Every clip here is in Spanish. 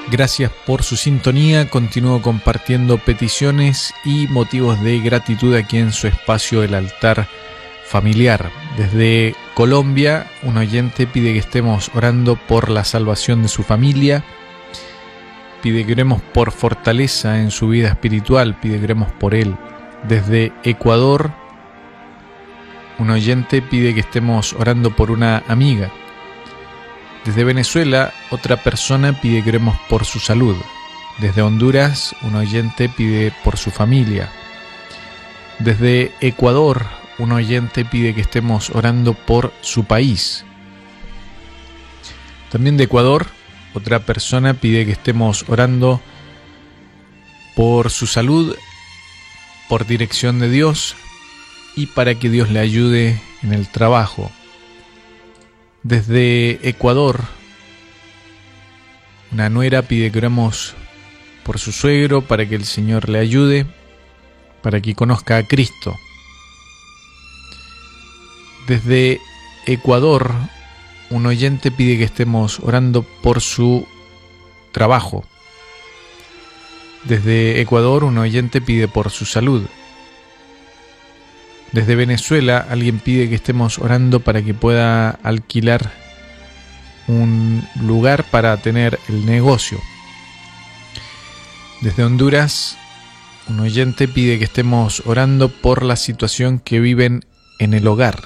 Gracias por su sintonía. Continúo compartiendo peticiones y motivos de gratitud aquí en su espacio El Altar Familiar. Desde Colombia, un oyente pide que estemos orando por la salvación de su familia. Pide que oremos por fortaleza en su vida espiritual. Pide que oremos por él. Desde Ecuador, un oyente pide que estemos orando por una amiga. Desde Venezuela, otra persona pide que oremos por su salud. Desde Honduras, un oyente pide por su familia. Desde Ecuador, un oyente pide que estemos orando por su país. También de Ecuador, otra persona pide que estemos orando por su salud, por dirección de Dios y para que Dios le ayude en el trabajo. Desde Ecuador, una nuera pide que oremos por su suegro para que el Señor le ayude, para que conozca a Cristo. Desde Ecuador, un oyente pide que estemos orando por su trabajo. Desde Ecuador, un oyente pide por su salud. Desde Venezuela, alguien pide que estemos orando para que pueda alquilar un lugar para tener el negocio. Desde Honduras, un oyente pide que estemos orando por la situación que viven en el hogar.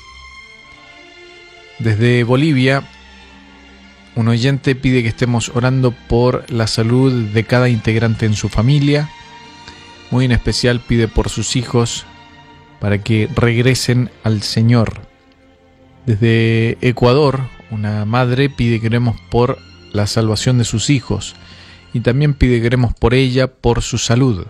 Desde Bolivia, un oyente pide que estemos orando por la salud de cada integrante en su familia. Muy en especial pide por sus hijos, para que regresen al Señor. Desde Ecuador, una madre pide que oremos por la salvación de sus hijos y también pide que oremos por ella, por su salud.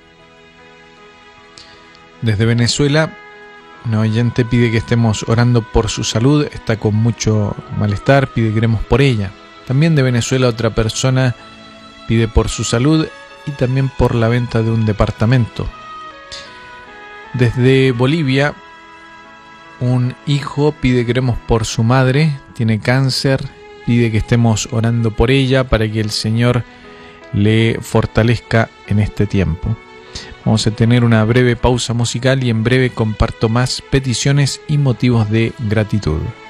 Desde Venezuela, una oyente pide que estemos orando por su salud, está con mucho malestar, pide que oremos por ella. También de Venezuela otra persona pide por su salud y también por la venta de un departamento. Desde Bolivia, un hijo pide que oremos por su madre, tiene cáncer, pide que estemos orando por ella para que el Señor le fortalezca en este tiempo. Vamos a tener una breve pausa musical y en breve comparto más peticiones y motivos de gratitud.